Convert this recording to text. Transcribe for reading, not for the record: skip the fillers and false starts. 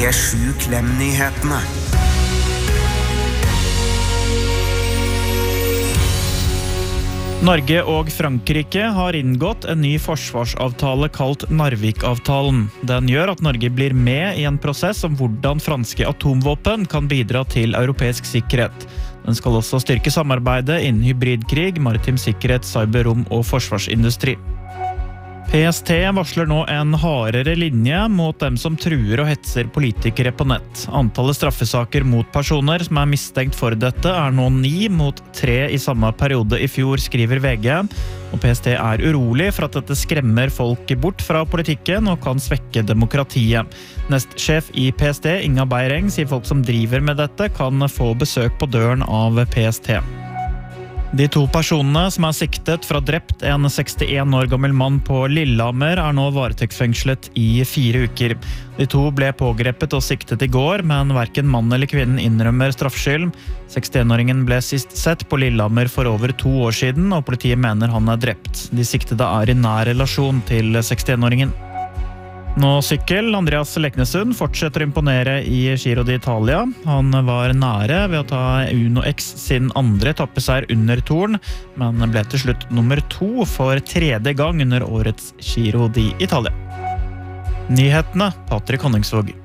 P7-Klem-nyhetene. Norge og Frankrike har inngått en ny forsvarsavtale kalt Narvik-avtalen. Den gjør at Norge blir med i en prosess om hvordan franske atomvåpen kan bidra til europeisk sikkerhet. Den skal også styrke samarbeidet innen hybridkrig, maritim sikkerhet, cyberrom og forsvarsindustri. PST varsler nå en hardere linje mot dem som truer og hetser politikere på nett. Antallet straffesaker mot personer som er mistenkt for dette nå 9 mot 3 i samme periode i fjor, skriver VG. Og PST er urolig for at dette skremmer folk bort fra politikken og kan svekke demokratiet. Nestsjef i PST, Inga Beireng, sier folk som driver med dette kan få besøk på døren av PST. De 2 personene som er siktet for å ha drept en 61 år gammel mann på Lillehammer nå varetektsfengslet i 4 uker. De 2 ble pågrepet og siktet i går, men hverken mann eller kvinnen innrømmer straffskyld. 61-åringen ble sist sett på Lillehammer for over 2 år siden, og politiet mener han er drept. De siktede er i nær relasjon til 61-åringen. Nå sykkel. Andreas Leknesund fortsetter å imponere i Giro d'Italia. Han var nære ved å ta Uno X sin andre etappeseier under Touren, men ble til slutt nummer 2 for 3. gang under årets Giro d'Italia. Nyhetene, Patrick Honningsvåg.